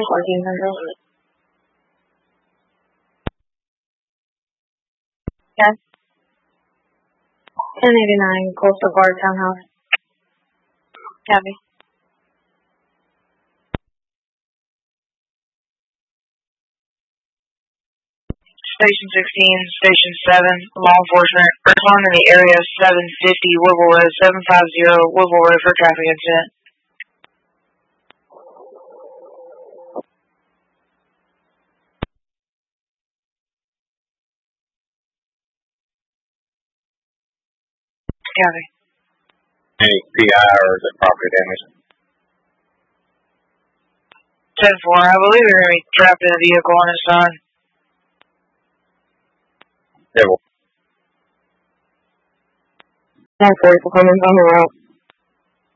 1400. Yes. 1089 Coastal Guard Townhouse. Copy. Station 16, Station 7, law enforcement. Respond in the area 750 Woodville Road, 750 Woodville Road for traffic incident. Copy. Any PI or is it property damage? 10-4, I believe you're going to be trapped in a vehicle on his son. Yeah, well. 10-4 for Clemens on the route.